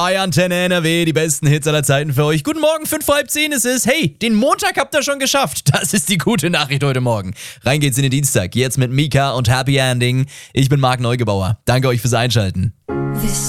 Antenne NRW, die besten Hits aller Zeiten für euch. Guten Morgen, 5:30 ist es. Hey, den Montag habt ihr schon geschafft. Das ist die gute Nachricht heute Morgen. Rein geht's in den Dienstag. Jetzt mit Mika und Happy Ending. Ich bin Marc Neugebauer. Danke euch fürs Einschalten.